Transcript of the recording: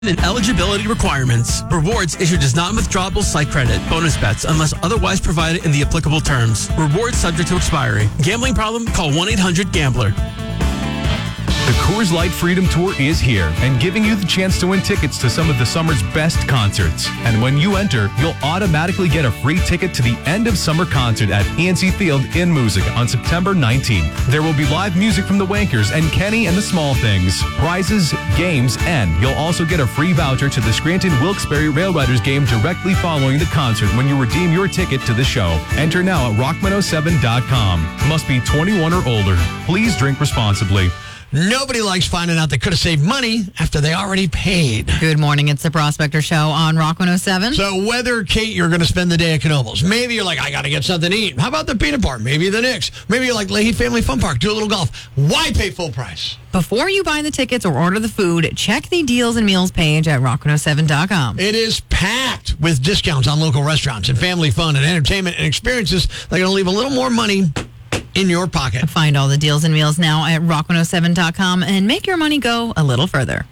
and eligibility requirements. Rewards issued as non-withdrawable site credit. Bonus bets unless otherwise provided in the applicable terms. Rewards subject to expiry. Gambling problem? Call 1-800-GAMBLER. The Coors Light Freedom Tour is here and giving you the chance to win tickets to some of the summer's best concerts. And when you enter, you'll automatically get a free ticket to the end of summer concert at PNC Field in Music on September 19th. There will be live music from the Wankers and Kenny and the Small Things, prizes, games, and you'll also get a free voucher to the Scranton Wilkes-Barre Railriders game directly following the concert when you redeem your ticket to the show. Enter now at rock107.com. Must be 21 or older. Please drink responsibly. Nobody likes finding out they could have saved money after they already paid. Good morning. It's the Prospector Show on Rock 107. So whether, Kate, you're going to spend the day at Knoebels, maybe you're like, I got to get something to eat. How about the peanut bar? Maybe the Knicks. Maybe you're like Leahy Family Fun Park, do a little golf. Why pay full price? Before you buy the tickets or order the food, check the deals and meals page at rock107.com. It is packed with discounts on local restaurants and family fun and entertainment and experiences that are going to leave a little more money in your pocket. Find all the deals and meals now at rock107.com and make your money go a little further.